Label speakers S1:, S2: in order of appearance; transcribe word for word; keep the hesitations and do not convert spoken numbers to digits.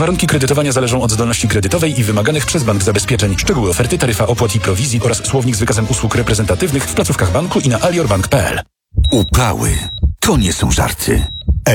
S1: Warunki kredytowania zależą od zdolności kredytowej i wymaganych przez bank zabezpieczeń. Szczegóły oferty, taryfa opłat i prowizji oraz słownik z wykazem usług reprezentatywnych w placówkach banku i na aliorbank kropka p l.
S2: Upały to nie są żarty.